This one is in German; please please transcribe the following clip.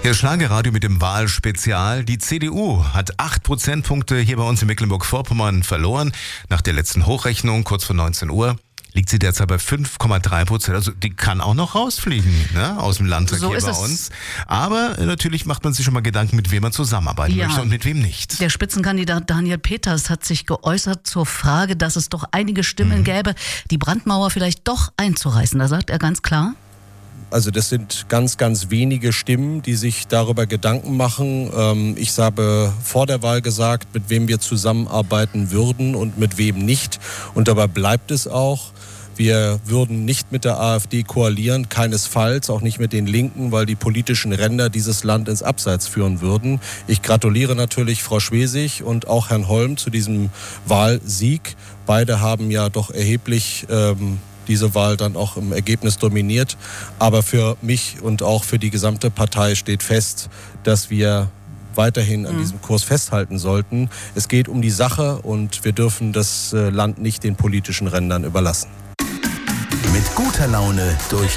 Der Schlagerradio mit dem Wahlspezial. Die CDU hat 8 Prozentpunkte hier bei uns in Mecklenburg-Vorpommern verloren. Nach der letzten Hochrechnung, kurz vor 19 Uhr, liegt sie derzeit bei 5,3%. Also die kann auch noch rausfliegen, ne, aus dem Landtag so hier bei uns. Aber natürlich macht man sich schon mal Gedanken, mit wem man zusammenarbeiten möchte und mit wem nicht. Der Spitzenkandidat Daniel Peters hat sich geäußert zur Frage, dass es doch einige Stimmen gäbe, die Brandmauer vielleicht doch einzureißen. Da sagt er ganz klar: Also das sind ganz, ganz wenige Stimmen, die sich darüber Gedanken machen. Ich habe vor der Wahl gesagt, mit wem wir zusammenarbeiten würden und mit wem nicht. Und dabei bleibt es auch. Wir würden nicht mit der AfD koalieren, keinesfalls, auch nicht mit den Linken, weil die politischen Ränder dieses Land ins Abseits führen würden. Ich gratuliere natürlich Frau Schwesig und auch Herrn Holm zu diesem Wahlsieg. Beide haben ja doch erheblich diese Wahl dann auch im Ergebnis dominiert. Aber für mich und auch für die gesamte Partei steht fest, dass wir weiterhin an diesem Kurs festhalten sollten. Es geht um die Sache und wir dürfen das Land nicht den politischen Rändern überlassen. Mit guter Laune durch